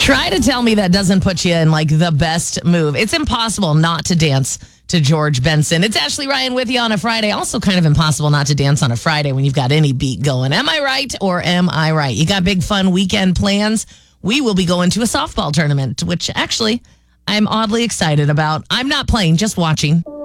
Try to tell me that doesn't put you in like the best move. It's impossible not to dance to George Benson. It's Ashley Ryan with you on a Friday. Also kind of impossible not to dance on a Friday when you've got any beat going. Am I right or am I right? You got big fun weekend plans? We will be going to a softball tournament, which actually I'm oddly excited about. I'm not playing, just watching.